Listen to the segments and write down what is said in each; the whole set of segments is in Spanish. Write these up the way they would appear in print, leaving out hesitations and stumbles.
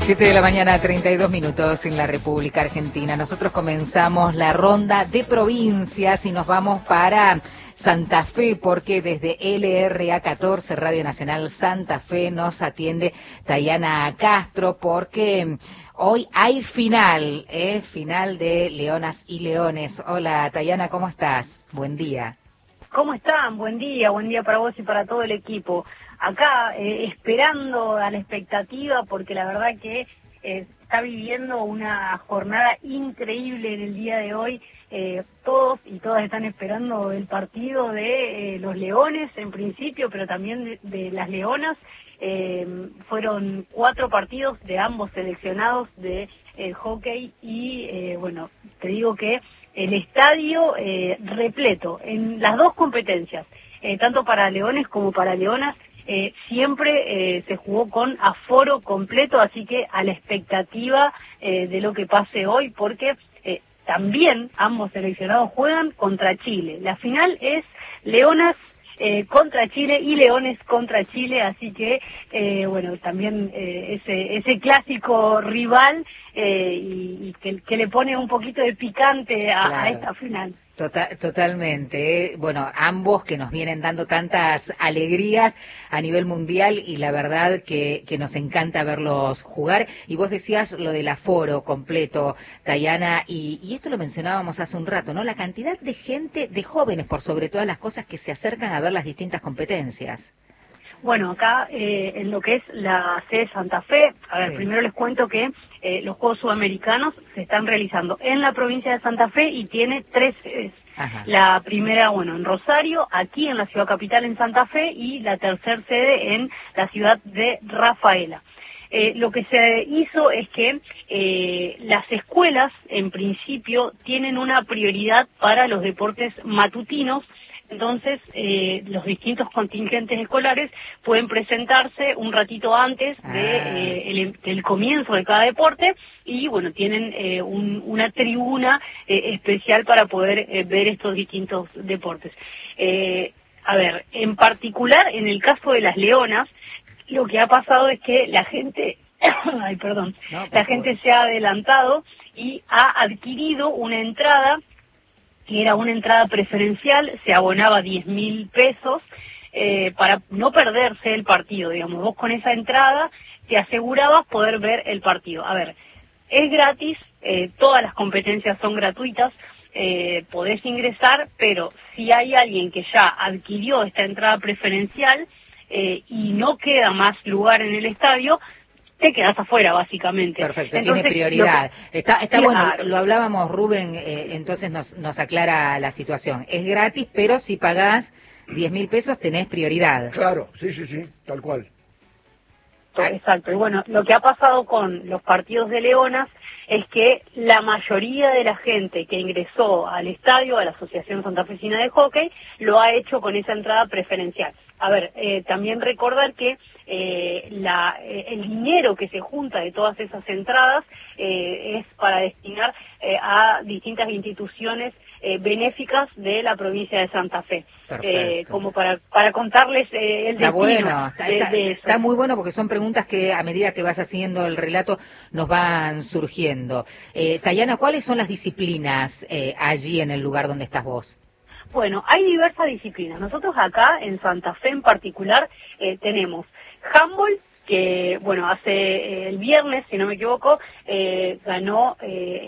7 de la mañana, 32 minutos en la República Argentina. Nosotros comenzamos la ronda de provincias y nos vamos para Santa Fe, porque desde LRA 14, Radio Nacional Santa Fe, nos atiende Tayana Castro, porque hoy hay final de Leonas y Leones. Hola Tayana, ¿cómo estás? Buen día. ¿Cómo están? Buen día para vos y para todo el equipo. Acá esperando a la expectativa, porque la verdad que está viviendo una jornada increíble en el día de hoy. Todos y todas están esperando el partido de los Leones en principio, pero también de las Leonas. Fueron 4 partidos de ambos seleccionados de hockey y bueno, te digo que el estadio repleto en las dos competencias, tanto para Leones como para Leonas. Siempre se jugó con aforo completo, así que a la expectativa de lo que pase hoy, porque también ambos seleccionados juegan contra Chile. La final es Leonas contra Chile y Leones contra Chile, así que bueno, también ese clásico rival y que le pone un poquito de picante a esta final. Totalmente. Bueno, ambos que nos vienen dando tantas alegrías a nivel mundial y la verdad que nos encanta verlos jugar. Y vos decías lo del aforo completo, Tayana, y esto lo mencionábamos hace un rato, ¿no? La cantidad de gente, de jóvenes por sobre todas las cosas, que se acercan a ver las distintas competencias. Bueno, acá en lo que es la sede Santa Fe, primero les cuento que los Juegos Sudamericanos se están realizando en la provincia de Santa Fe y tiene 3 sedes. Ajá. La primera, bueno, en Rosario, aquí en la ciudad capital en Santa Fe, y la tercera sede en la ciudad de Rafaela. Lo que se hizo es que las escuelas, en principio, tienen una prioridad para los deportes matutinos. Entonces, los distintos contingentes escolares pueden presentarse un ratito antes del comienzo de cada deporte y, bueno, tienen una tribuna especial para poder ver estos distintos deportes. En particular, en el caso de las Leonas, lo que ha pasado es que la gente, la gente se ha adelantado y ha adquirido una entrada que era una entrada preferencial. Se abonaba 10.000 pesos para no perderse el partido, digamos. Vos con esa entrada te asegurabas poder ver el partido. Es gratis, todas las competencias son gratuitas, podés ingresar, pero si hay alguien que ya adquirió esta entrada preferencial y no queda más lugar en el estadio, te quedas afuera, básicamente. Perfecto, entonces, tiene prioridad. Está bueno, lo hablábamos, Rubén, entonces nos aclara la situación. Es gratis, pero si pagás 10.000 pesos tenés prioridad. Claro, sí, tal cual. Exacto, y bueno, lo que ha pasado con los partidos de Leonas es que la mayoría de la gente que ingresó al estadio, a la Asociación Santafesina de Hockey, lo ha hecho con esa entrada preferencial. También recordar que el dinero que se junta de todas esas entradas es para destinar a distintas instituciones benéficas de la provincia de Santa Fe. Como para contarles el destino. Bueno, está muy bueno, porque son preguntas que a medida que vas haciendo el relato nos van surgiendo. Tayana, ¿cuáles son las disciplinas allí en el lugar donde estás vos? Bueno, hay diversas disciplinas. Nosotros acá en Santa Fe en particular tenemos handball, que bueno, hace el viernes, si no me equivoco, ganó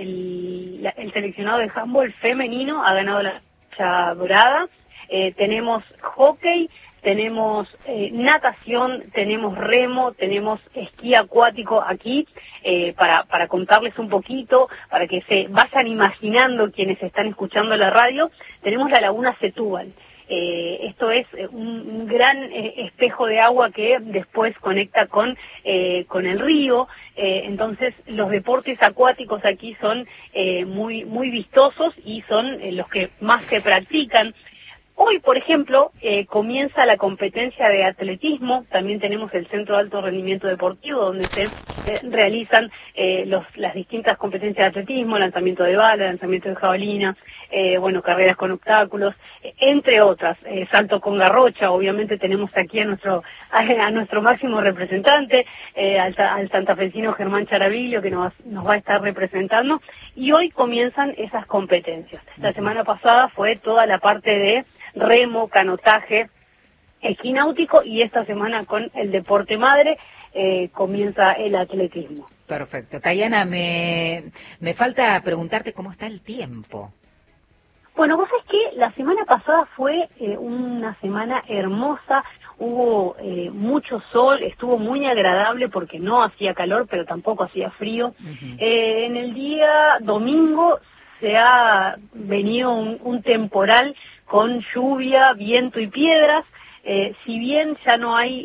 el seleccionado de handball femenino, ha ganado la medalla dorada. Tenemos hockey, tenemos natación, tenemos remo, tenemos esquí acuático aquí, para contarles un poquito, para que se vayan imaginando quienes están escuchando la radio. Tenemos la laguna Setúbal. Esto es un gran espejo de agua que después conecta con el río. Entonces los deportes acuáticos aquí son muy vistosos y son los que más se practican. Hoy, por ejemplo, comienza la competencia de atletismo. También tenemos el Centro de Alto Rendimiento Deportivo, donde se realizan las distintas competencias de atletismo, lanzamiento de bala, lanzamiento de jabalina, carreras con obstáculos, entre otras, salto con garrocha. Obviamente tenemos aquí a nuestro máximo representante, al santafesino Germán Charaviglio, que nos va a estar representando, y hoy comienzan esas competencias. La semana pasada fue toda la parte de remo, canotaje, esquí náutico, y esta semana con el deporte madre comienza el atletismo. Perfecto. Tayana, me falta preguntarte cómo está el tiempo. Bueno, vos sabés que la semana pasada fue una semana hermosa, hubo mucho sol, estuvo muy agradable porque no hacía calor, pero tampoco hacía frío. En el día domingo se ha venido un temporal con lluvia, viento y piedras. Si bien ya no hay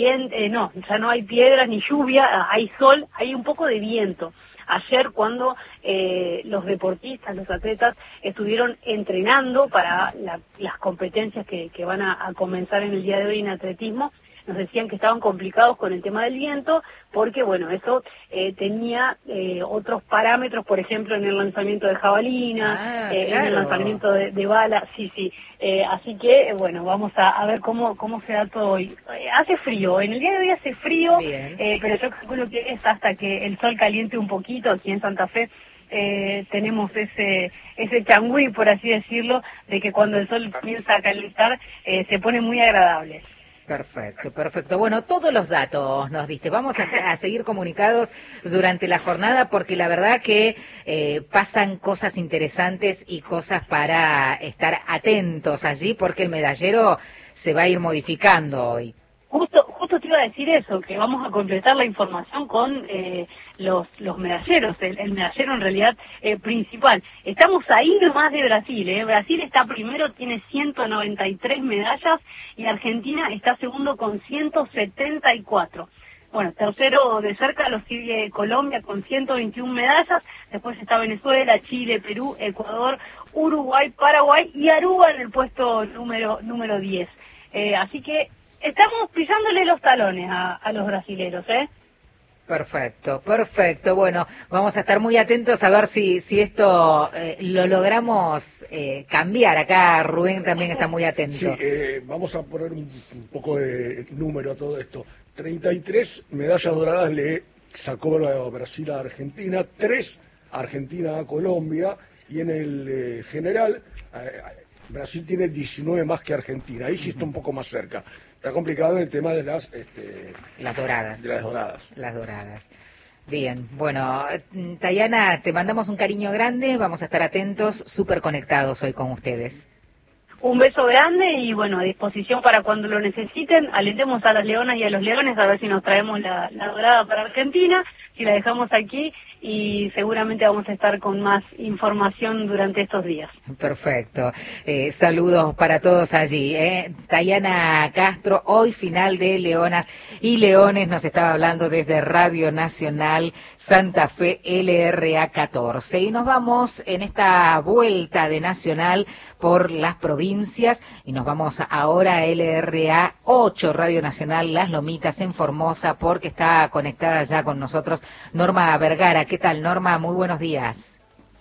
ya no hay piedras ni lluvia, hay sol, hay un poco de viento. Ayer, cuando los deportistas, los atletas estuvieron entrenando para las competencias que van a comenzar en el día de hoy en atletismo, nos decían que estaban complicados con el tema del viento, porque eso tenía otros parámetros, por ejemplo en el lanzamiento de jabalina, en el lanzamiento de bala, sí. Así que vamos a ver cómo se da todo hoy. Hace frío, en el día de hoy hace frío, pero yo calculo que es hasta que el sol caliente un poquito. Aquí en Santa Fe tenemos ese changüí, por así decirlo, de que cuando el sol comienza a calentar se pone muy agradable. Perfecto. Bueno, todos los datos nos diste. Vamos a seguir comunicados durante la jornada, porque la verdad que pasan cosas interesantes y cosas para estar atentos allí, porque el medallero se va a ir modificando hoy. Justo te iba a decir eso, que vamos a completar la información con los medalleros, el medallero en realidad principal. Estamos ahí nomás de Brasil, Brasil está primero, tiene 193 medallas, y Argentina está segundo con 174. Bueno, tercero de cerca lo sigue Colombia con 121 medallas, después está Venezuela, Chile, Perú, Ecuador, Uruguay, Paraguay y Aruba en el puesto número 10. Así que estamos pisándole los talones a los brasileros, Perfecto. Bueno, vamos a estar muy atentos a ver si esto lo logramos cambiar. Acá Rubén también está muy atento. Sí, vamos a poner un poco de número a todo esto. 33 medallas doradas le sacó Brasil a Argentina, 3 Argentina a Colombia, y en el general Brasil tiene 19 más que Argentina. Ahí sí está un poco más cerca. Está complicado el tema de las doradas. Las doradas. Bien, bueno, Tayana, te mandamos un cariño grande, vamos a estar atentos, súper conectados hoy con ustedes. Un beso grande y a disposición para cuando lo necesiten. Alentemos a las leonas y a los leones a ver si nos traemos la dorada para Argentina, si la dejamos aquí, y seguramente vamos a estar con más información durante estos días. Perfecto. Saludos para todos allí. Tayana Castro, hoy final de Leonas y Leones, nos estaba hablando desde Radio Nacional Santa Fe LRA 14. Y nos vamos en esta vuelta de Nacional por las provincias y nos vamos ahora a LRA 8, Radio Nacional Las Lomitas en Formosa, porque está conectada ya con nosotros Norma Vergara. ¿Qué tal, Norma? Muy buenos días.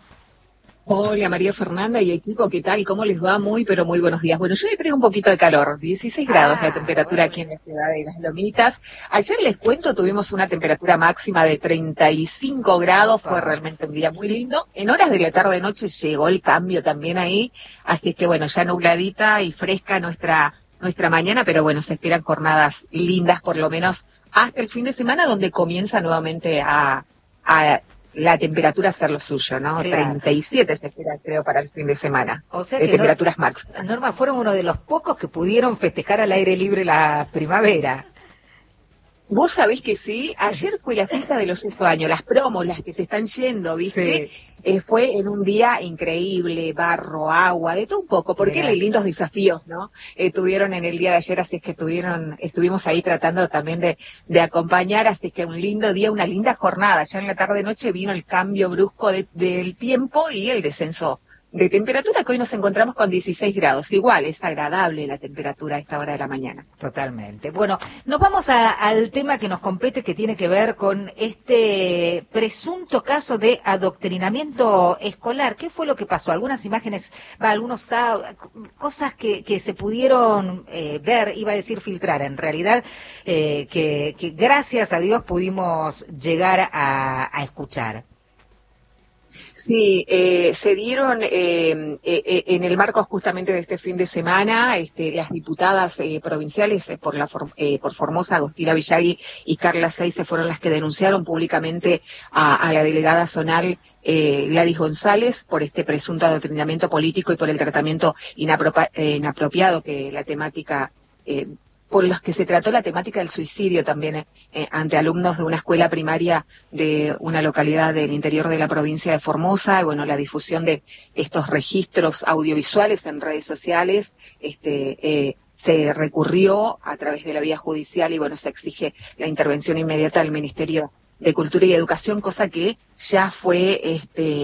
Hola, María Fernanda y equipo, ¿qué tal? ¿Cómo les va? Muy, pero muy buenos días. Bueno, yo le traigo un poquito de calor, 16 grados la temperatura aquí en la ciudad de Las Lomitas. Ayer les cuento, tuvimos una temperatura máxima de 35 grados, fue realmente un día muy lindo. En horas de la tarde-noche llegó el cambio también ahí, así es que ya nubladita y fresca nuestra mañana, pero se esperan jornadas lindas, por lo menos hasta el fin de semana, donde comienza nuevamente a la temperatura hacer lo suyo, ¿no? Claro. 37 se espera, creo, para el fin de semana. O sea de que temperaturas máximas. Norma, fueron uno de los pocos que pudieron festejar al aire libre la primavera. Vos sabés que sí, ayer fue la fiesta de los 8 años, las promos, las que se están yendo, ¿viste? Sí. Fue en un día increíble, barro, agua, de todo un poco, porque hay lindos desafíos, ¿no? Tuvieron en el día de ayer, así es que estuvimos ahí tratando también de acompañar, así es que un lindo día, una linda jornada. Ya en la tarde-noche vino el cambio brusco del tiempo y el descenso de temperatura, que hoy nos encontramos con 16 grados. Igual, es agradable la temperatura a esta hora de la mañana. Totalmente. Bueno, nos vamos al tema que nos compete, que tiene que ver con este presunto caso de adoctrinamiento escolar. ¿Qué fue lo que pasó? Algunas imágenes, cosas que se pudieron ver, iba a decir filtrar, en realidad, que gracias a Dios pudimos llegar a escuchar. Sí, se dieron en el marco justamente de este fin de semana, las diputadas provinciales por Formosa, Agostina Villagui y Carla Seize fueron las que denunciaron públicamente a la delegada zonal Gladys González por este presunto adoctrinamiento político y por el tratamiento inapropiado que la temática por los que se trató la temática del suicidio también ante alumnos de una escuela primaria de una localidad del interior de la provincia de Formosa, y bueno, la difusión de estos registros audiovisuales en redes sociales, se recurrió a través de la vía judicial y bueno, se exige la intervención inmediata del Ministerio de Cultura y Educación, cosa que ya fue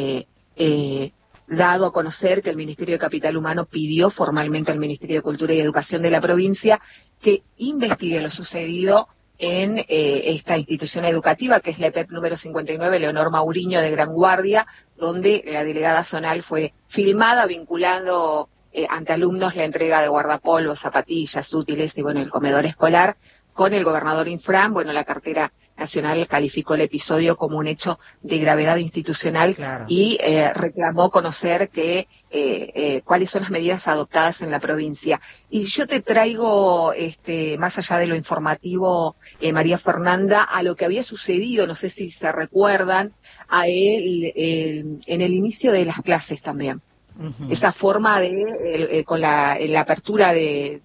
dado a conocer, que el Ministerio de Capital Humano pidió formalmente al Ministerio de Cultura y Educación de la provincia que investigue lo sucedido en esta institución educativa, que es la EPEP número 59, Leonor Mauriño de Gran Guardia, donde la delegada zonal fue filmada vinculando ante alumnos la entrega de guardapolvos, zapatillas, útiles y bueno, el comedor escolar, con el gobernador Infran. Bueno, la cartera nacional calificó el episodio como un hecho de gravedad institucional, claro, y reclamó conocer cuáles son las medidas adoptadas en la provincia. Y yo te traigo, más allá de lo informativo, María Fernanda, a lo que había sucedido, no sé si se recuerdan, en el inicio de las clases también. Uh-huh. Esa forma de, con la apertura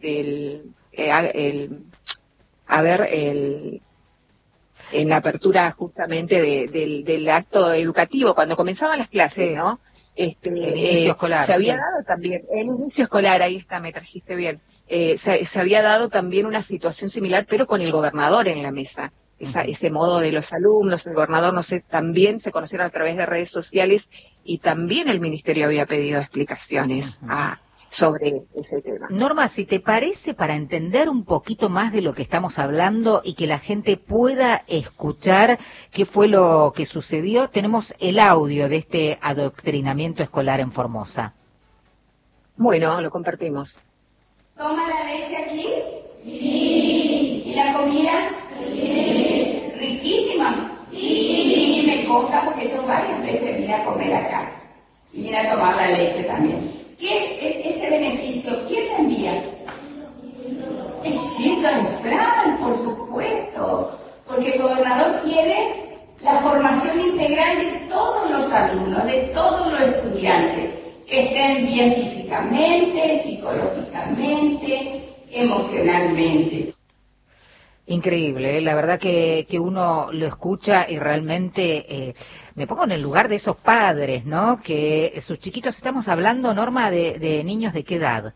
en la apertura justamente del acto educativo, cuando comenzaban las clases, sí, ¿no? El inicio escolar. Se había dado también, el inicio escolar, ahí está, me trajiste bien. Se había dado también una situación similar, pero con el gobernador en la mesa. Ese modo de los alumnos, el gobernador, no sé, también se conocieron a través de redes sociales y también el ministerio había pedido explicaciones sobre ese tema. Norma, si te parece, para entender un poquito más de lo que estamos hablando y que la gente pueda escuchar qué fue lo que sucedió, tenemos el audio de este adoctrinamiento escolar en Formosa. Bueno, lo compartimos. ¿Toma la leche aquí? Sí. ¿Y la comida? Sí. ¿Riquísima? Sí. Y me consta porque yo varias veces vine a comer acá y vine a tomar la leche también. Ese beneficio, ¿quién lo envía? Es Gilda Infran, por supuesto, porque el gobernador quiere la formación integral de todos los alumnos, de todos los estudiantes, que estén bien físicamente, psicológicamente, emocionalmente. Increíble, la verdad que uno lo escucha y realmente me pongo en el lugar de esos padres, ¿no? Que sus chiquitos, estamos hablando, Norma, de niños de qué edad.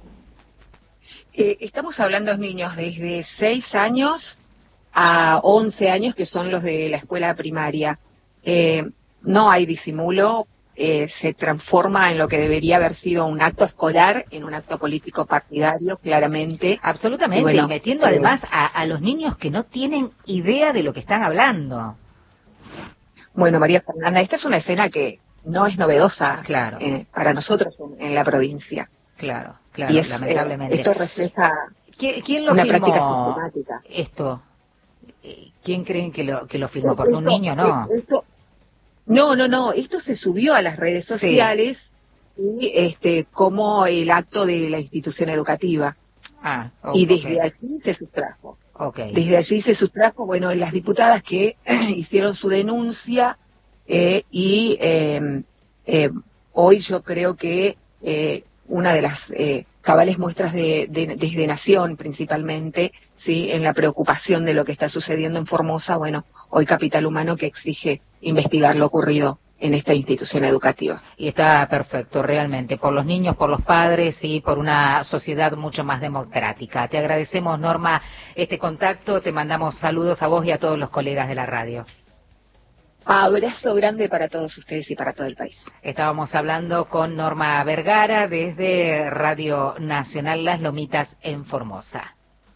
Estamos hablando de niños desde 6 años a 11 años, que son los de la escuela primaria. No hay disimulo. Se transforma en lo que debería haber sido un acto escolar en un acto político partidario, claramente. Absolutamente, y, bueno, metiendo además a los niños que no tienen idea de lo que están hablando. Bueno, María Fernanda, esta es una escena que no es novedosa, claro, para nosotros en la provincia. Claro, claro, y es, lamentablemente. Esto refleja ¿Quién lo una filmó práctica sistemática. Esto? ¿Quién creen que lo filmó? Porque un niño no. No, esto se subió a las redes sociales, sí, como el acto de la institución educativa. Y desde allí se sustrajo. Desde allí se sustrajo, bueno, las diputadas que hicieron su denuncia y hoy yo creo que una de las cabales muestras desde Nación principalmente, sí, en la preocupación de lo que está sucediendo en Formosa, bueno, hoy Capital Humano que exige investigar lo ocurrido en esta institución educativa. Y está perfecto, realmente, por los niños, por los padres y por una sociedad mucho más democrática. Te agradecemos, Norma, este contacto, te mandamos saludos a vos y a todos los colegas de la radio. Abrazo grande para todos ustedes y para todo el país. Estábamos hablando con Norma Vergara desde Radio Nacional Las Lomitas en Formosa.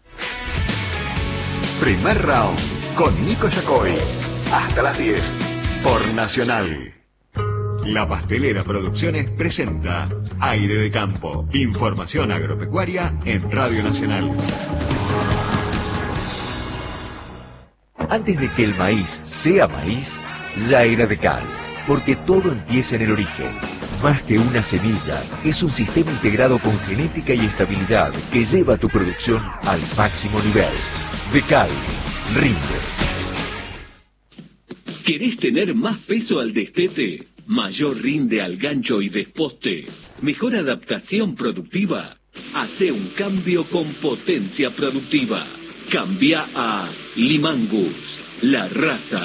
Primer round con Nico Yacoy. Hasta las 10 por Nacional. La Pastelera Producciones presenta Aire de Campo. Información agropecuaria en Radio Nacional. Antes de que el maíz sea maíz, ya era de cal, porque todo empieza en el origen. Más que una semilla, es un sistema integrado con genética y estabilidad que lleva tu producción al máximo nivel. De cal, rinde. ¿Querés tener más peso al destete? ¿Mayor rinde al gancho y desposte? ¿Mejor adaptación productiva? Hace un cambio con potencia productiva. Cambia a Limangus, la raza